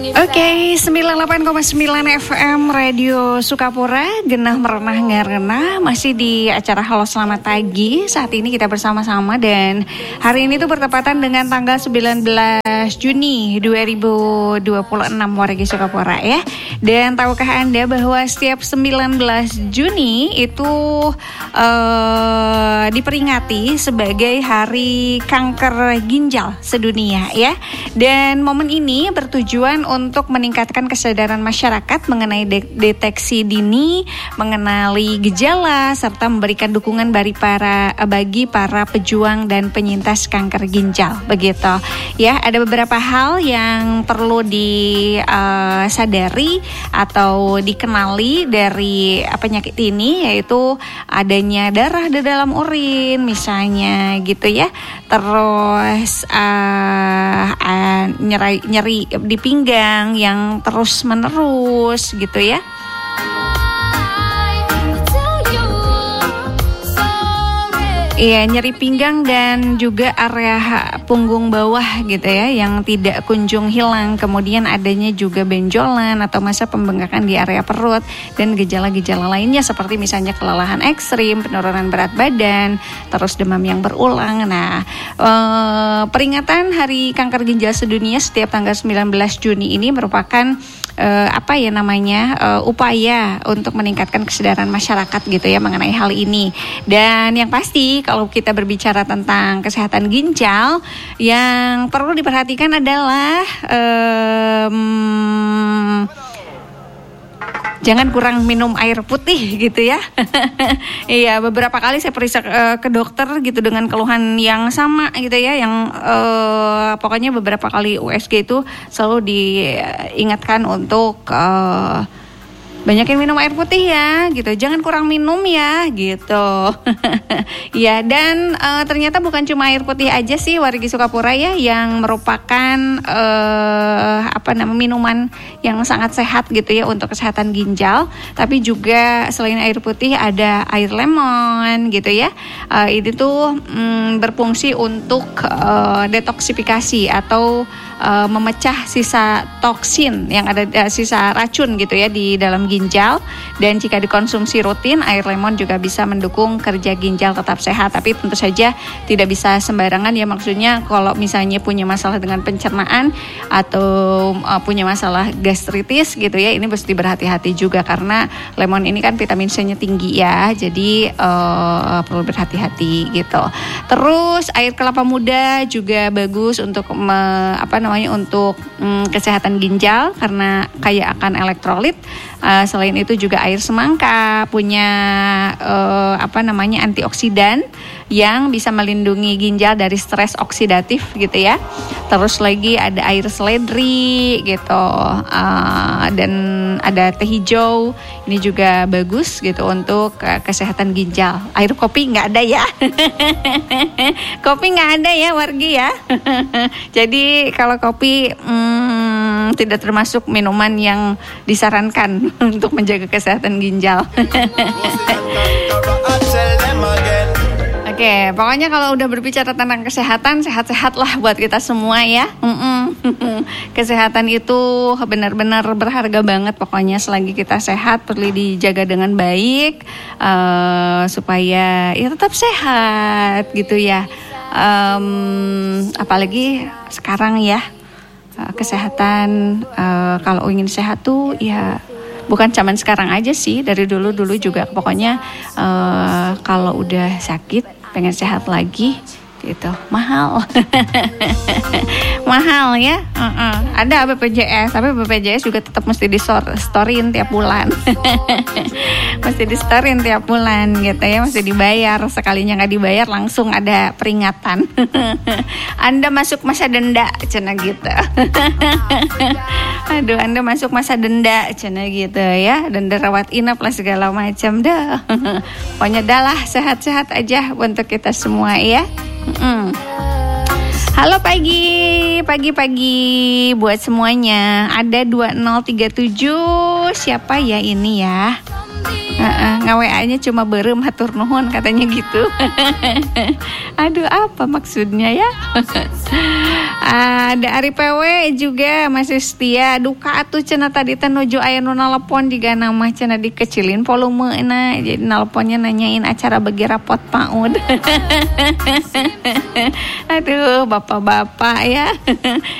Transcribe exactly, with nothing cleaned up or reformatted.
Oke, sembilan puluh delapan koma sembilan F M Radio Sukapura, genah merenah ngarena, masih di acara Halo Selamat Pagi. Saat ini kita bersama-sama dan hari ini tuh bertepatan dengan tanggal sembilan belas Juni dua ribu dua puluh enam warga Sukapura ya. Dan tahukah Anda bahwa setiap sembilan belas Juni itu uh, diperingati sebagai Hari Kanker Ginjal Sedunia ya. Dan momen ini bertujuan untuk meningkatkan kesadaran masyarakat mengenai de- deteksi dini, mengenali gejala, serta memberikan dukungan bagi para bagi para pejuang dan penyintas kanker ginjal. Begitu ya, ada beberapa hal yang perlu disadari uh, atau dikenali dari uh, penyakit ini, yaitu adanya darah di dalam urin misalnya gitu ya. Terus uh, uh, nyeri nyeri di pinggang yang terus menerus gitu ya. Iya, nyeri pinggang dan juga area punggung bawah gitu ya yang tidak kunjung hilang. Kemudian adanya juga benjolan atau masa pembengkakan di area perut dan gejala-gejala lainnya seperti misalnya kelelahan ekstrim, penurunan berat badan, terus demam yang berulang. Nah, eh, peringatan Hari Kanker Ginjal Sedunia setiap tanggal sembilan belas Juni ini merupakan eh, apa ya namanya eh, upaya untuk meningkatkan kesadaran masyarakat gitu ya mengenai hal ini. Dan yang pasti kalau kita berbicara tentang kesehatan ginjal, yang perlu diperhatikan adalah um, jangan kurang minum air putih gitu ya. Iya, beberapa kali saya periksa uh, ke dokter gitu dengan keluhan yang sama gitu ya, yang uh, pokoknya beberapa kali U S G itu selalu diingatkan untuk uh, banyakin minum air putih ya, gitu. Jangan kurang minum ya, gitu. Ya, dan uh, ternyata bukan cuma air putih aja sih wargi Sukapura ya yang merupakan uh, apa namanya minuman yang sangat sehat gitu ya untuk kesehatan ginjal. Tapi juga selain air putih ada air lemon gitu ya. Uh, ini tuh um, berfungsi untuk uh, detoksifikasi atau uh, memecah sisa toksin yang ada uh, sisa racun gitu ya di dalam ginjal. Dan jika dikonsumsi rutin, air lemon juga bisa mendukung kerja ginjal tetap sehat. Tapi tentu saja tidak bisa sembarangan ya, maksudnya kalau misalnya punya masalah dengan pencernaan atau uh, punya masalah gastritis gitu ya, ini mesti berhati-hati juga karena lemon ini kan vitamin C-nya tinggi ya, jadi uh, perlu berhati-hati gitu. Terus air kelapa muda juga bagus untuk me, apa namanya untuk um, kesehatan ginjal karena kaya akan elektrolit. Uh, selain itu juga air semangka punya uh, apa namanya antioksidan yang bisa melindungi ginjal dari stres oksidatif gitu ya. Terus lagi ada air seledri gitu, uh, dan ada teh hijau, ini juga bagus gitu untuk uh, kesehatan ginjal. Air kopi nggak ada ya. Kopi nggak ada ya wargi ya. Jadi kalau kopi hmm, tidak termasuk minuman yang disarankan untuk menjaga kesehatan ginjal. Oke, pokoknya kalau udah berbicara tentang kesehatan, sehat-sehat lah buat kita semua ya. Mm-mm. Kesehatan itu benar-benar berharga banget. Pokoknya selagi kita sehat perlu dijaga dengan baik uh, supaya ya tetap sehat gitu ya. Um, apalagi sekarang ya, uh, kesehatan uh, kalau ingin sehat tuh ya bukan zaman sekarang aja sih, dari dulu-dulu juga. Pokoknya uh, kalau udah sakit pengen sehat lagi gitu, mahal. Mahal ya. Uh-uh. Ada B P J S, tapi B P J S juga tetap mesti di-storyin tiap bulan. Mesti di-storyin tiap bulan gitu ya, mesti dibayar. Sekalinya nggak dibayar langsung ada peringatan. Anda masuk masa denda, cina gitu. Aduh, Anda masuk masa denda, cina gitu ya. Denda rawat inap lah segala macam dah. Pokoknya dah lah, sehat-sehat aja untuk kita semua ya. Mm. Halo pagi, pagi-pagi buat semuanya. Ada dua nol tiga tujuh, siapa ya ini ya? Uh-uh, ngaweanya cuma berem hatur nuhun katanya gitu. Aduh, apa maksudnya ya? Ada Ari P W juga masih setia. Duka atuh cenah tadi teh nuju aya nu nelpon jiga nama cenah dikecilin volumena. Jadi nelponnya nanyain acara bagi rapot PAUD. Aduh, bapak-bapak ya.